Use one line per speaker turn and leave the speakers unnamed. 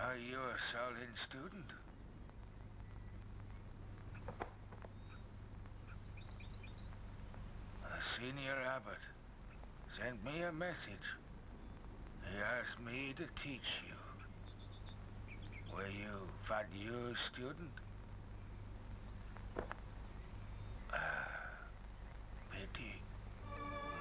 Are you a solid student? The senior abbot sent me a message. He asked me to teach you. Were you Fadyu's student?